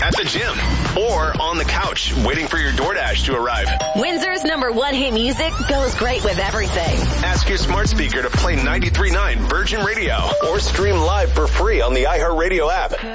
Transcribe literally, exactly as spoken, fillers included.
at the gym, or on the couch waiting for your DoorDash to arrive. Windsor's number one hit music goes great with everything. Ask your smart speaker to play ninety-three point nine Virgin Radio or stream live for free on the iHeartRadio app.